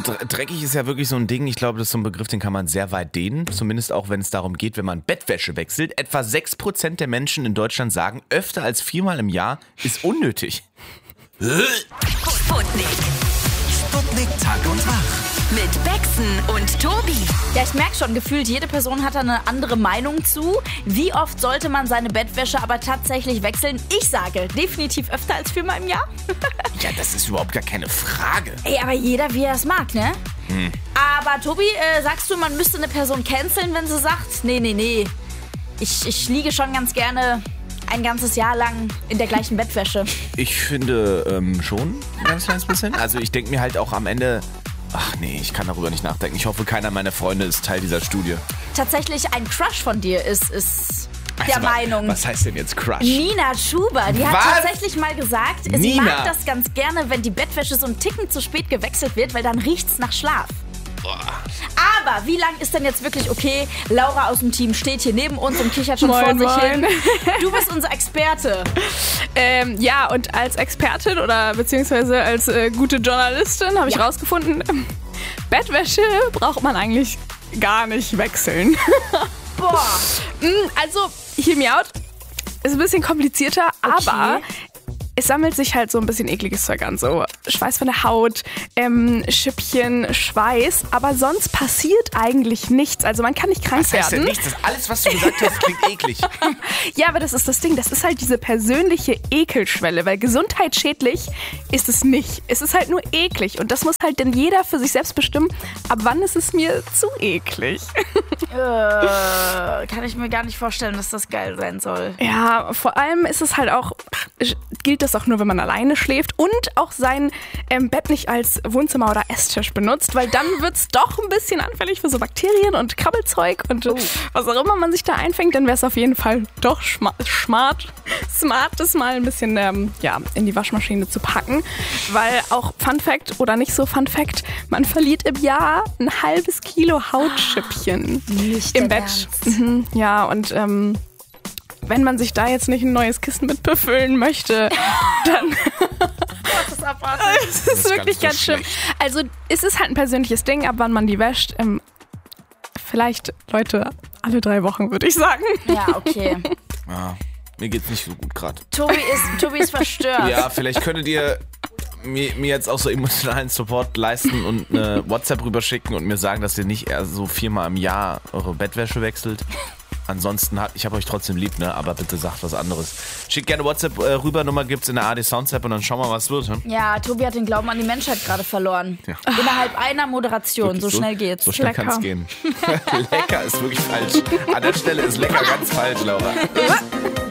dreckig ist ja wirklich so ein Ding. Ich glaube, das ist so ein Begriff, den kann man sehr weit dehnen. Zumindest auch, wenn es darum geht, wenn man Bettwäsche wechselt. Etwa 6% der Menschen in Deutschland sagen, öfter als 4-mal im Jahr ist unnötig. Sputnik. Sputnik Tag und Wach. Mit Bexen und Tobi. Ja, ich merke schon, gefühlt jede Person hat da eine andere Meinung zu. Wie oft sollte man seine Bettwäsche aber tatsächlich wechseln? Ich sage, definitiv öfter als 4-mal im Jahr. Ja, das ist überhaupt gar keine Frage. Ey, aber jeder, wie er es mag, ne? Aber Tobi, sagst du, man müsste eine Person canceln, wenn sie sagt, nee. Ich liege schon ganz gerne ein ganzes Jahr lang in der gleichen Bettwäsche. Ich finde schon ein ganz kleines bisschen. Also ich denke mir halt auch am Ende... Ach nee, ich kann darüber nicht nachdenken. Ich hoffe, keiner meiner Freunde ist Teil dieser Studie. Tatsächlich ein Crush von dir ist der Meinung. Was heißt denn jetzt Crush? Nina Schuber, die hat tatsächlich mal gesagt, sie Nina mag das ganz gerne, wenn die Bettwäsche so einen Ticken zu spät gewechselt wird, weil dann riecht's nach Schlaf. Aber wie lang ist denn jetzt wirklich okay? Laura aus dem Team steht hier neben uns und kichert schon vor sich hin. Du bist unser Experte. Ja, und als Expertin oder beziehungsweise als gute Journalistin habe ich rausgefunden, Bettwäsche braucht man eigentlich gar nicht wechseln. Boah. Also, hear me out. Ist ein bisschen komplizierter, aber es sammelt sich halt so ein bisschen ekliges Zeug an. So Schweiß von der Haut, Schüppchen, Schweiß. Aber sonst passiert eigentlich nichts. Also man kann nicht krank werden. Das heißt ja nichts. Alles, was du gesagt hast, klingt eklig. Ja, aber das ist das Ding. Das ist halt diese persönliche Ekelschwelle. Weil gesundheitsschädlich ist es nicht. Es ist halt nur eklig. Und das muss halt dann jeder für sich selbst bestimmen. Ab wann ist es mir zu eklig? Kann ich mir gar nicht vorstellen, dass das geil sein soll. Ja, vor allem ist es halt auch, gilt das auch nur, wenn man alleine schläft und auch sein Bett nicht als Wohnzimmer oder Esstisch benutzt, weil dann wird's doch ein bisschen anfällig für so Bakterien und Krabbelzeug und was auch immer man sich da einfängt, dann wäre es auf jeden Fall doch smart, das mal ein bisschen in die Waschmaschine zu packen, weil auch Fun Fact oder nicht so Fun Fact, man verliert im Jahr ein halbes Kilo Hautschüppchen im Bett. Ja, und wenn man sich da jetzt nicht ein neues Kissen mit befüllen möchte, dann es ist wirklich ganz schlimm. Also es ist halt ein persönliches Ding, ab wann man die wäscht. Vielleicht, Leute, alle 3 Wochen, würde ich sagen. Ja, okay. Ja, mir geht's nicht so gut gerade. Tobi ist verstört. Ja, vielleicht könntet ihr mir jetzt auch so emotionalen Support leisten und eine WhatsApp rüberschicken und mir sagen, dass ihr nicht eher so 4-mal im Jahr eure Bettwäsche wechselt. Ansonsten, ich habe euch trotzdem lieb, ne? Aber bitte sagt was anderes. Schickt gerne WhatsApp rüber, Nummer gibt's in der AD Sounds App und dann schauen wir, was wird. Ne? Ja, Tobi hat den Glauben an die Menschheit gerade verloren. Ja. Innerhalb einer Moderation, wirklich, so schnell geht's. So schnell kann's gehen. Lecker ist wirklich falsch. An der Stelle ist lecker ganz falsch, Laura.